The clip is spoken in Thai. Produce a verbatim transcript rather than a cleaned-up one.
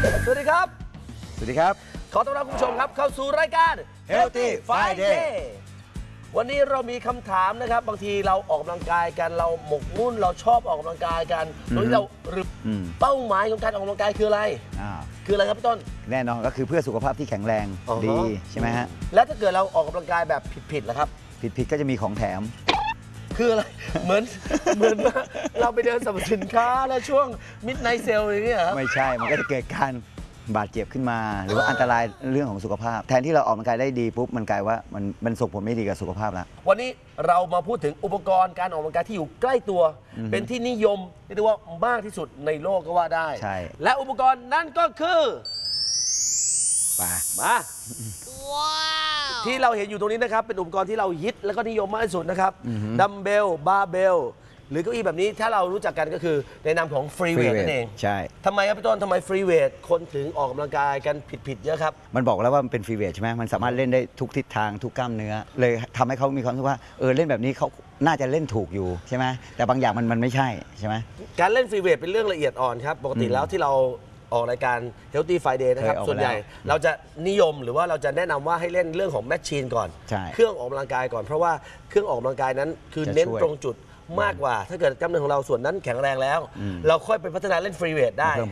สวัสดีครับสวัสดีครับขอต้อนรับคุณผู้ชมครับเข้าสู่รายการ Healthy Friday วันนี้เรามีคำถามนะครับบางทีเราออกกำลังกายกันเราหมกมุ่นเราชอบออกกำลังกายกันโดยที่เราหรือเป้าหมายของการออกกำลังกายคืออะไรคืออะไรครับพี่ต้นแน่นอนก็คือเพื่อสุขภาพที่แข็งแรงดีใช่ไหมฮะแล้วถ้าเกิดเราออกกำลังกายแบบผิดๆล่ะครับผิดๆก็จะมีของแถมคืออะไรเหมือนเหมือนว่าเราไปเดินสรรพสินค้าแล้วช่วงมิดไนท์เซลอย่างเงี้ยครับไม่ใช่มันก็จะเกิดการบาดเจ็บขึ้นมาหรือว่าอันตรายเรื่องของสุขภาพแทนที่เราออกกำลังกายได้ดีปุ๊บมันกลายว่ามันมันส่งผลไม่ดีกับสุขภาพแล้ววันนี้เรามาพูดถึงอุปกรณ์การออกกำลังกายที่อยู่ใกล้ตัวเป็นที่นิยมเรียกได้ว่ามากที่สุดในโลกก็ว่าได้ใช่และอุปกรณ์นั่นก็คือมามาที่เราเห็นอยู่ตรงนี้นะครับเป็นอุปกรณ์ที่เราฮิตแล้วก็นิยมมากที่สุดนะครับดัมเบลบาร์เบลหรือเก้าอี้แบบนี้ถ้าเรารู้จักกันก็คือในนามของฟรีเวทนั่นเองใช่ทำไมครับพี่ต้นทำไมฟรีเวทคนถึงออกกำลังกายกันผิดๆเยอะครับมันบอกแล้วว่ามันเป็นฟรีเวทใช่ไหมมันสามารถเล่นได้ทุกทิศทางทุกกล้ามเนื้อเลยทำให้เขามีความรู้สึกว่าเออเล่นแบบนี้เขาน่าจะเล่นถูกอยู่ใช่ไหมแต่บางอย่างมันมันไม่ใช่ใช่ไหมการเล่นฟรีเวทเป็นเรื่องละเอียดอ่อนครับปกติแล้วที่เราออกรายการ Healthy Friday นะครับส่วนใหญ่เราจะนิยมหรือว่าเราจะแนะนำว่าให้เล่นเรื่องของแมชชีนก่อนเครื่องออกกำลังกายก่อนเพราะว่าเครื่องออกกำลังกายนั้นคือเน้นตรงจุดมากกว่าถ้าเกิดกล้ามเนื้อของเราส่วนนั้นแข็งแรงแล้วเราค่อยไปพัฒนาเล่นฟรีเวทได้